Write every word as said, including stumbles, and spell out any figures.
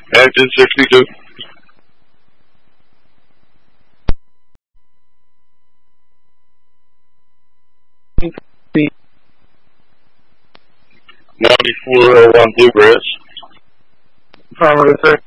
nineteen sixty-two. ninety-four oh one Bluegrass. Affirmative, sir.